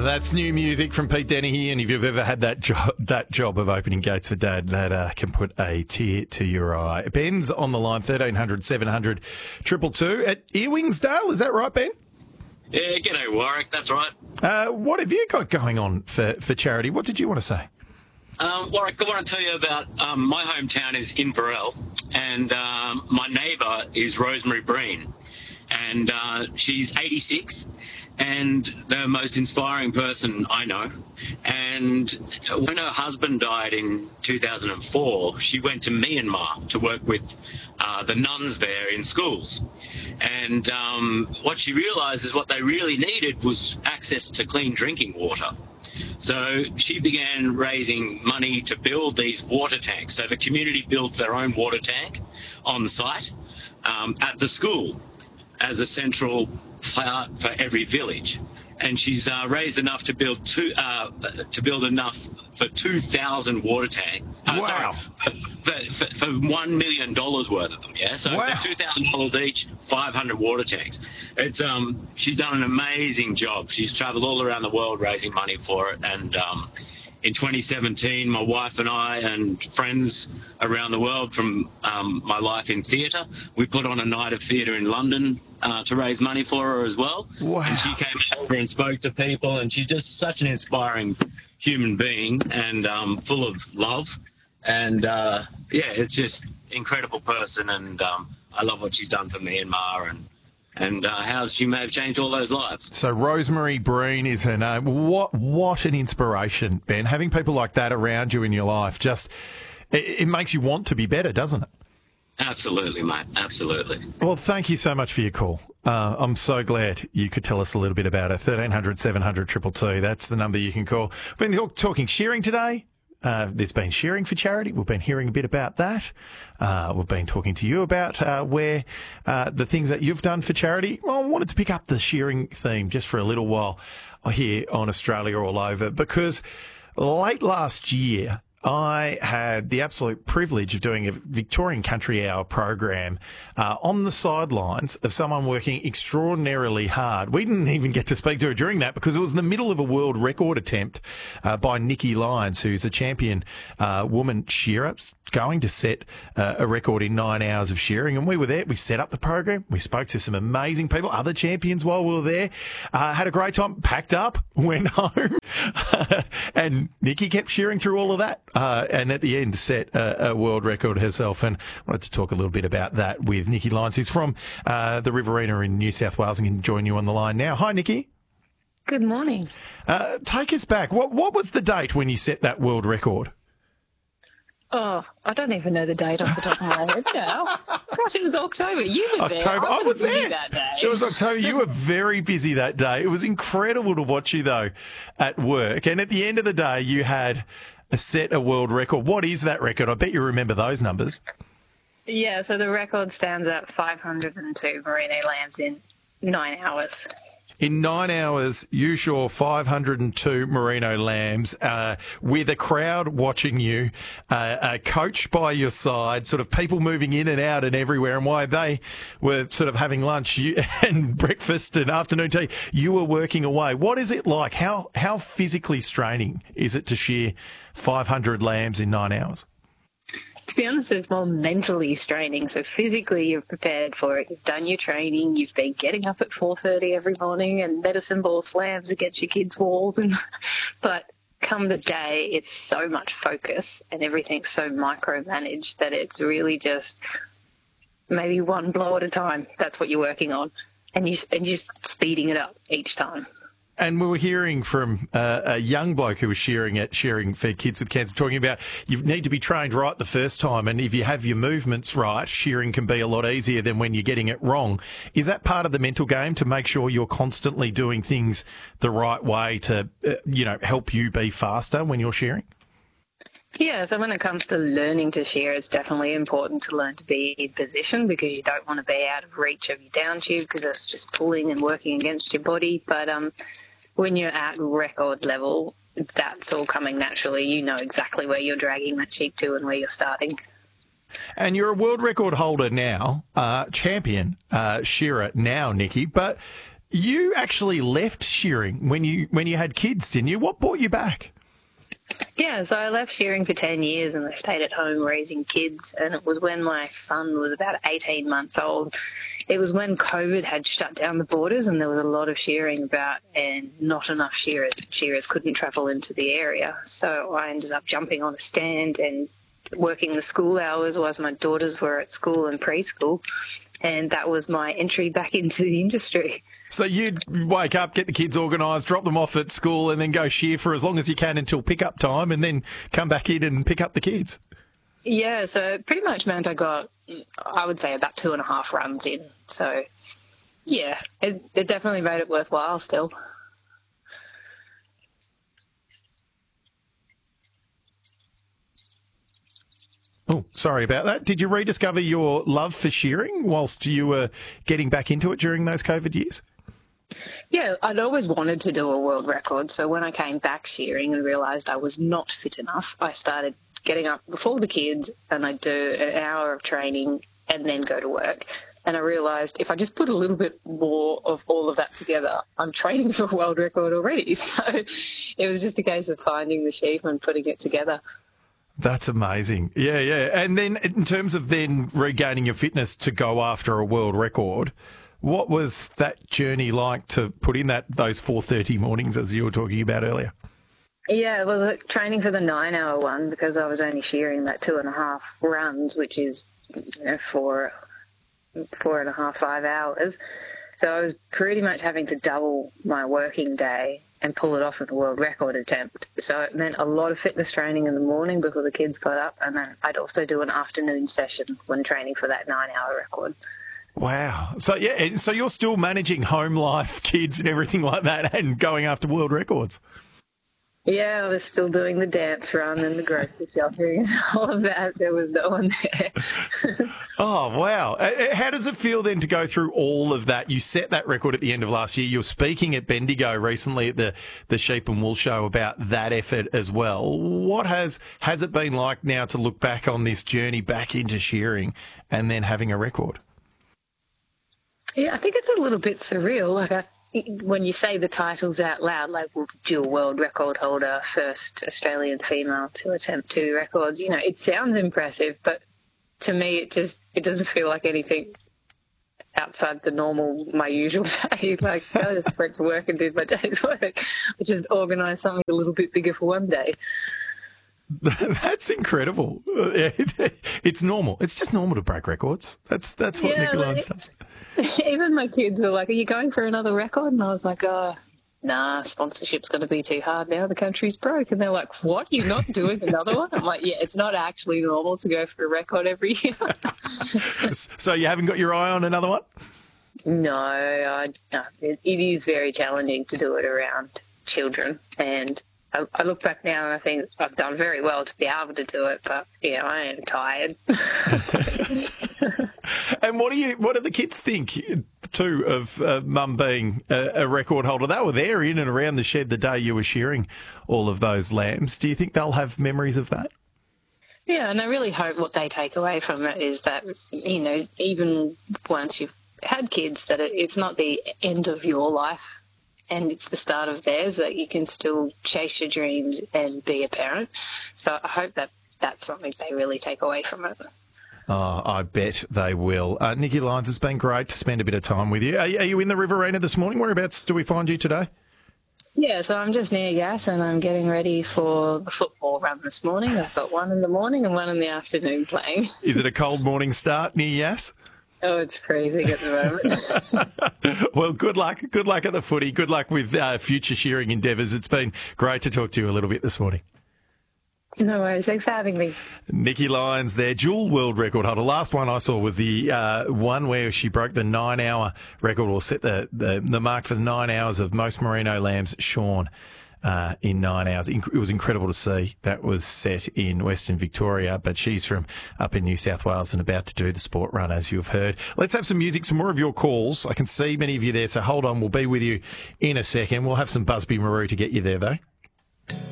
That's new music from Pete Dennehy, and if you've ever had that job of opening gates for Dad, that can put a tear to your eye. Ben's on the line, 1300 700 222 at Earwingsdale. Is that right, Ben? Yeah, g'day Warwick, that's right. What have you got going on for charity? What did you want to say? Warwick, I want to tell you about my hometown is Inverell, and my neighbour is Rosemary Breen, and she's 86 and the most inspiring person I know. And when her husband died in 2004, she went to Myanmar to work with the nuns there in schools. And what she realised is what they really needed was access to clean drinking water. So she began raising money to build these water tanks. So the community builds their own water tank on site at the school as a central part for every village. And she's raised enough to build enough for 2,000 water tanks. Wow. Sorry, for $1 million worth of them, yeah? So wow. $2,000 each, 500 water tanks. It's she's done an amazing job. She's travelled all around the world raising money for it. And in 2017, my wife and I and friends around the world from my life in theatre, we put on a night of theatre in London to raise money for her as well. Wow. And she came over and spoke to people, and she's just such an inspiring human being and full of love. And, yeah, it's just incredible person, and I love what she's done for Myanmar and how she may have changed all those lives. So Rosemary Breen is her name. What an inspiration, Ben. Having people like that around you in your life, just it makes you want to be better, doesn't it? Absolutely, mate. Absolutely. Well, thank you so much for your call. I'm so glad you could tell us a little bit about it. 1300 700 222. That's the number you can call. We've been talking shearing today. There's been shearing for charity. We've been hearing a bit about that. We've been talking to you about where the things that you've done for charity. Well, I wanted to pick up the shearing theme just for a little while here on Australia All Over, because late last year I had the absolute privilege of doing a Victorian Country Hour program on the sidelines of someone working extraordinarily hard. We didn't even get to speak to her during that because it was in the middle of a world record attempt by Nikki Lyons, who's a champion woman shearer, going to set a record in 9 hours of shearing. And we were there. We set up the program. We spoke to some amazing people, other champions while we were there. Had a great time, packed up, went home. And Nikki kept shearing through all of that. And at the end set a world record herself. And I wanted to talk a little bit about that with Nikki Lyons, who's from the Riverina in New South Wales, and can join you on the line now. Hi, Nikki. Good morning. Take us back. What was the date when you set that world record? Oh, I don't even know the date off the top of my head now. Gosh, it was October. You were there. October. I was busy there that day. It was October. You were very busy that day. It was incredible to watch you, though, at work. And at the end of the day, you had set a world record. What is that record? I bet you remember those numbers. Yeah, so the record stands at 502 merino lambs in 9 hours. In 9 hours, you shore 502 merino lambs with a crowd watching you, a coach by your side, sort of people moving in and out and everywhere. And while they were sort of having lunch and breakfast and afternoon tea, you were working away. What is it like? How physically straining is it to shear 500 lambs in 9 hours? To be honest, it's more mentally straining. So physically, you're prepared for it. You've done your training. You've been getting up at 4:30 every morning and medicine ball slams against your kids' walls. But come the day, it's so much focus and everything's so micromanaged that it's really just maybe one blow at a time. That's what you're working on, and you're just speeding it up each time. And we were hearing from a young bloke who was shearing for kids with cancer, talking about you need to be trained right the first time, and if you have your movements right, shearing can be a lot easier than when you're getting it wrong. Is that part of the mental game, to make sure you're constantly doing things the right way to, help you be faster when you're shearing? Yeah, so when it comes to learning to shear, it's definitely important to learn to be in position, because you don't want to be out of reach of your down tube, because that's just pulling and working against your body. But when you're at record level, that's all coming naturally. You know exactly where you're dragging that sheep to and where you're starting. And you're a world record holder now, champion shearer now, Nikki, but You actually left shearing when you had kids, didn't you? What brought you back? Yeah, so I left shearing for 10 years and I stayed at home raising kids. And it was when my son was about 18 months old. It was when COVID had shut down the borders and there was a lot of shearing about and not enough shearers. Shearers couldn't travel into the area. So I ended up jumping on a stand and working the school hours whilst my daughters were at school and preschool. And that was my entry back into the industry. So you'd wake up, get the kids organised, drop them off at school and then go shear for as long as you can until pick-up time and then come back in and pick up the kids? Yeah, so it pretty much meant I got, I would say, about 2.5 runs in. So, yeah, it definitely made it worthwhile still. Oh, sorry about that. Did you rediscover your love for shearing whilst you were getting back into it during those COVID years? Yeah, I'd always wanted to do a world record. So when I came back shearing and realised I was not fit enough, I started getting up before the kids and I'd do an hour of training and then go to work. And I realised if I just put a little bit more of all of that together, I'm training for a world record already. So it was just a case of finding the sheep and putting it together. That's amazing. Yeah, yeah. And then in terms of then regaining your fitness to go after a world record, what was that journey like to put in those 4:30 mornings as you were talking about earlier? Yeah, well, training for the 9-hour one because I was only shearing that 2.5 runs, which is 4.5, 5 hours. So I was pretty much having to double my working day and pull it off in a world record attempt. So it meant a lot of fitness training in the morning before the kids got up, and then I'd also do an afternoon session when training for that 9-hour record. Wow. So, yeah, so you're still managing home life, kids and everything like that and going after world records? Yeah, I was still doing the dance run and the grocery shopping and all of that. There was no one there. Oh, wow. How does it feel then to go through all of that? You set that record at the end of last year. You're speaking at Bendigo recently at the Sheep and Wool Show about that effort as well. What has it been like now to look back on this journey back into shearing and then having a record? Yeah, I think it's a little bit surreal. Like when you say the titles out loud, like dual world record holder, first Australian female to attempt 2 records, it sounds impressive, but to me it doesn't feel like anything outside my usual day. Like I just went to work and did my day's work. I just organised something a little bit bigger for one day. That's incredible. It's normal. It's just normal to break records. That's what Nicky Lyons does. Even my kids were like, "Are you going for another record?" And I was like, nah, sponsorship's going to be too hard now. The country's broke." And they're like, "What? You're not doing another one?" I'm like, "Yeah, it's not actually normal to go for a record every year." So you haven't got your eye on another one? No, it is very challenging to do it around children. And I look back now and I think I've done very well to be able to do it, but yeah, I am tired. And what do the kids think too of Mum being a record holder? They were there in and around the shed the day you were shearing all of those lambs. Do you think they'll have memories of that? Yeah, and I really hope what they take away from it is that, even once you've had kids, that it's not the end of your life. And it's the start of theirs, that you can still chase your dreams and be a parent. So I hope that that's something they really take away from it. Oh, I bet they will. Nicky Lyons, it's been great to spend a bit of time with you. Are you in the Riverina this morning? Whereabouts do we find you today? Yeah, so I'm just near Yass and I'm getting ready for the football run this morning. I've got one in the morning and one in the afternoon playing. Is it a cold morning start near Yass? Oh, it's freezing at the moment. Well, good luck. Good luck at the footy. Good luck with future shearing endeavours. It's been great to talk to you a little bit this morning. No worries. Thanks for having me. Nicky Lyons there, dual world record holder. Last one I saw was the one where she broke the 9-hour record, or set the mark for the 9 hours of most merino lambs shorn in 9 hours. It was incredible to see. That was set in Western Victoria, but she's from up in New South Wales and about to do the sport run, as you've heard. Let's have some music, some more of your calls. I can see many of you there, so hold on. We'll be with you in a second. We'll have some Busby Marou to get you there, though.